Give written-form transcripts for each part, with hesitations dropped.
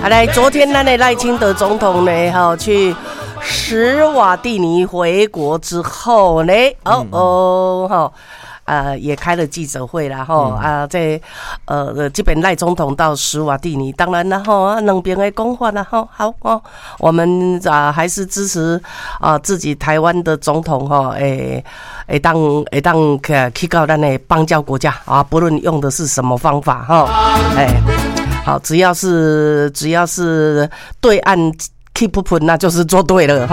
来，昨天咱的赖清德总统呢，去史瓦蒂尼回国之后呢，也开了记者会啦，在这边赖总统到史瓦蒂尼，当然啦，两边的讲法啦，好我们还是支持自己台湾的总统会当去到咱的邦交国家不论用的是什么方法好，只要是对岸 keep 那就是做对了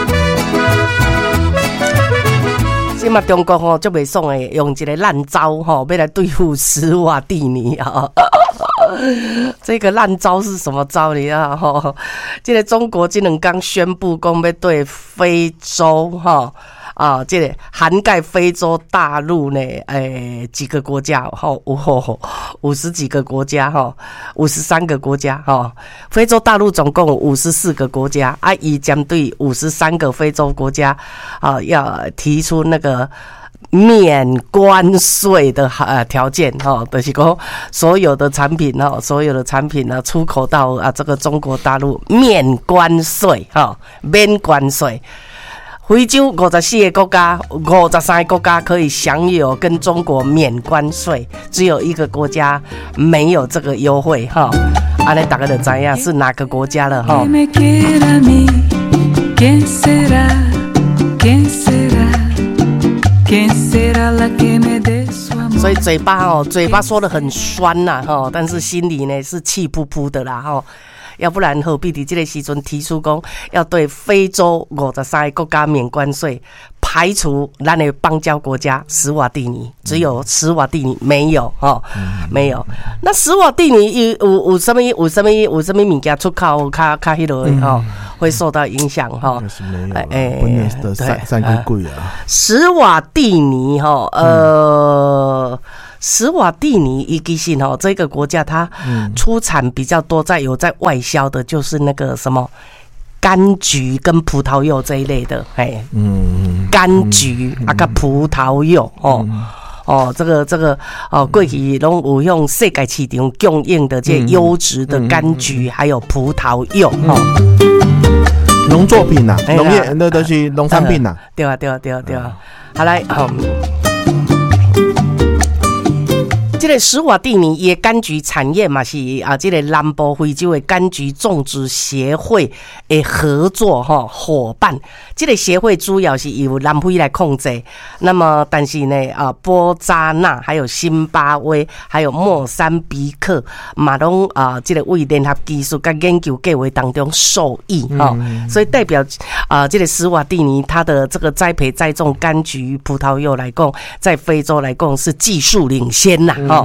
现在中国就不爽的，用一个烂招要来对付史瓦蒂尼这个烂招是什么招你啊？这个中国今天刚宣布讲要对非洲这个涵盖非洲大陆呢，几个国家50几个国家53个国家非洲大陆总共54个国家伊将对53个非洲国家要提出那个免关税的条件就是说所有的产品出口到这个中国大陆免关税免关税。非洲54个国家53个国家可以享有跟中国免关税，只有一个国家没有这个优惠那大家就知道是哪个国家了所以嘴巴说得很酸但是心里呢是气噗噗的啦要不然何必在这个时阵提出讲要对非洲53个国家免关税，排除咱的邦交国家史瓦蒂尼，只有史瓦蒂尼没有没有。那史瓦蒂尼有什么物件出口较迄落会受到影响史瓦蒂尼史瓦蒂尼其实这个国家它出产比较多，在外销的就是那个什么柑橘跟葡萄柚这一类的柑橘跟葡萄柚这个过去都有用世界市场供应的这优质的柑橘还有葡萄柚农作品农业那都是农产品对啊好来这个史瓦蒂尼的柑橘产业嘛是这个南部非洲的柑橘种植协会的合作伙伴。这个协会主要是由南非来控制，那么但是呢波扎纳还有辛巴威还有莫桑比克嘛拢这个为联合技术跟研究计划当中受益所以代表这个史瓦蒂尼它的这个栽培栽种柑橘葡萄柚来讲，在非洲来讲是技术领先啦好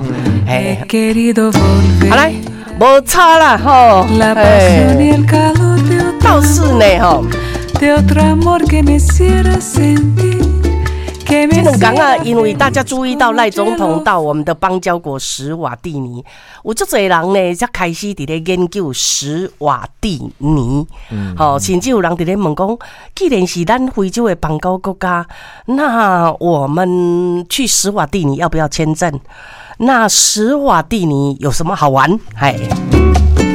来没差啦倒是呢这两天因为大家注意到赖总统到我们的邦交国史瓦蒂尼，有很多人呢才开始在研究史瓦蒂尼甚至有人在问说既然是咱非洲的邦交国家，那我们去史瓦蒂尼要不要签证？那史瓦蒂尼有什么好玩？